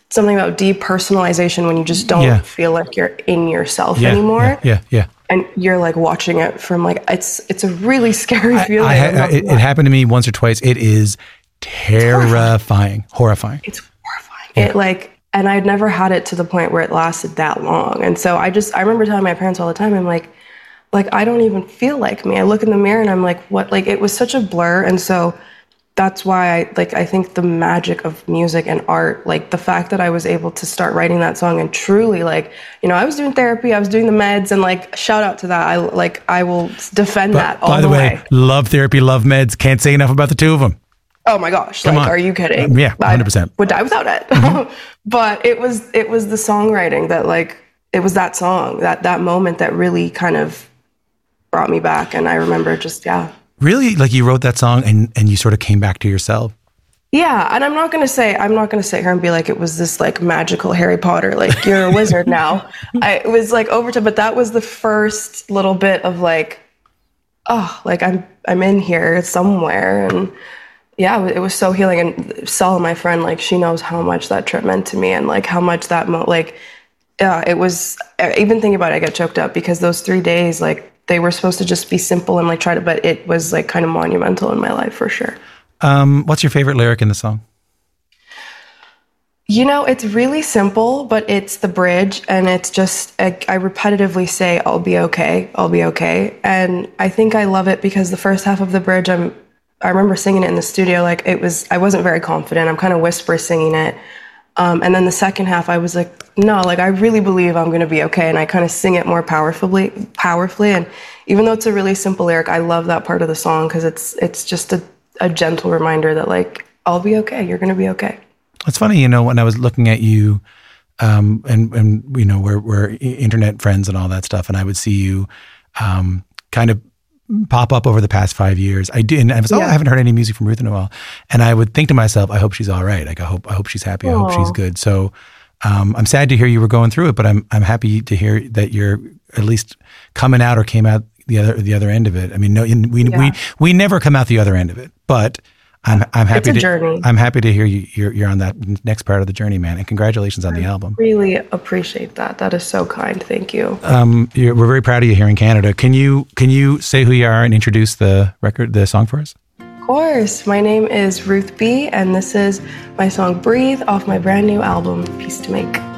something about depersonalization when you just don't feel like you're in yourself anymore. Yeah. And you're like watching it from like, it's a really scary feeling. It happened to me once or twice. It is horrifying. It's horrifying. Yeah. And I'd never had it to the point where it lasted that long. And so I remember telling my parents all the time, I'm like, I don't even feel like me. I look in the mirror and I'm like, what? Like, it was such a blur. And so that's why I think the magic of music and art, like the fact that I was able to start writing that song and truly I was doing therapy, I was doing the meds, and like, shout out to that. I will defend that all the way. By the way, love therapy, love meds. Can't say enough about the two of them. Oh my gosh. Come on. Are you kidding? Yeah, 100%. I would die without it. Mm-hmm. But it was the songwriting that it was that song, that moment that really kind of brought me back. And I remember Really? Like, you wrote that song and you sort of came back to yourself? Yeah. And I'm not going to sit here and be like, it was this like magical Harry Potter, like you're a wizard now. It was like over to, but that was the first little bit of like, oh, like I'm in here somewhere. And yeah, it was so healing. And Sel, my friend, like, she knows how much that trip meant to me and like how much that, it was, even thinking about it, I get choked up because those 3 days, like, they were supposed to just be simple and like but it was like kind of monumental in my life for sure. What's your favorite lyric in the song? It's really simple, but it's the bridge, and it's just, I repetitively say, I'll be okay. I'll be okay. And I think I love it because the first half of the bridge, I remember singing it in the studio. Like, I wasn't very confident. I'm kind of whisper singing it. And then the second half, I was like, no, like, I really believe I'm going to be okay. And I kind of sing it more powerfully. And even though it's a really simple lyric, I love that part of the song because it's just a gentle reminder that, like, I'll be okay. You're going to be okay. It's funny, when I was looking at you, and we're internet friends and all that stuff, and I would see you kind of pop up over the past 5 years. I did, and I was, I haven't heard any music from Ruth in a while. And I would think to myself, I hope she's all right. Like, I hope she's happy. I hope she's good. So I'm sad to hear you were going through it, but I'm happy to hear that you're at least coming out or came out the other end of it. I mean, no, we never come out the other end of it, but I'm happy. It's a journey. I'm happy to hear you're on that next part of the journey, man. And congratulations on the album. Really appreciate that. That is so kind. Thank you. We're very proud of you here in Canada. Can you say who you are and introduce the song for us? Of course. My name is Ruth B, and this is my song "Breathe" off my brand new album, Peace to Make.